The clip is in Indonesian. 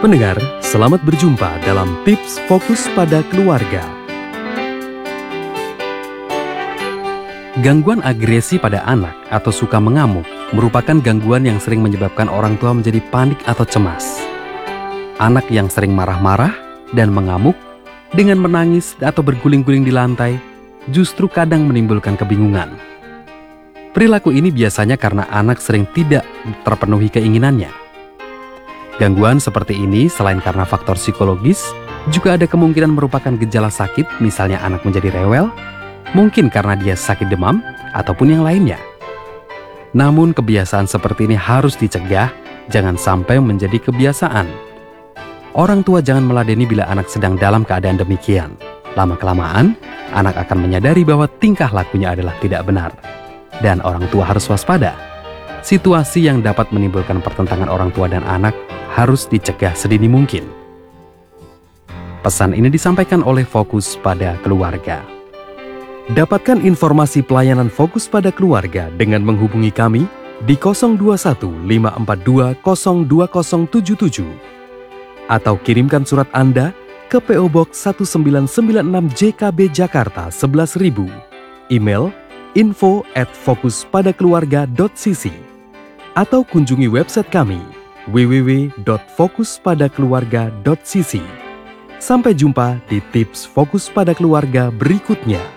Pendengar, selamat berjumpa dalam Tips Fokus pada Keluarga. Gangguan agresi pada anak atau suka mengamuk merupakan gangguan yang sering menyebabkan orang tua menjadi panik atau cemas. Anak yang sering marah-marah dan mengamuk dengan menangis atau berguling-guling di lantai justru kadang menimbulkan kebingungan. Perilaku ini biasanya karena anak sering tidak terpenuhi keinginannya. Gangguan seperti ini selain karena faktor psikologis, juga ada kemungkinan merupakan gejala sakit, misalnya anak menjadi rewel, mungkin karena dia sakit demam, ataupun yang lainnya. Namun kebiasaan seperti ini harus dicegah, jangan sampai menjadi kebiasaan. Orang tua jangan meladeni bila anak sedang dalam keadaan demikian. Lama-kelamaan, anak akan menyadari bahwa tingkah lakunya adalah tidak benar. Dan orang tua harus waspada. Situasi yang dapat menimbulkan pertentangan orang tua dan anak harus dicegah sedini mungkin. Pesan ini disampaikan oleh Fokus pada Keluarga. Dapatkan informasi pelayanan Fokus pada Keluarga dengan menghubungi kami di 021 542 02077 atau kirimkan surat Anda ke PO Box 1996 JKB Jakarta 11.000, email info@fokuspadakeluarga.cc, atau kunjungi website kami www.fokuspadakeluarga.cc. Sampai jumpa di Tips Fokus pada Keluarga berikutnya.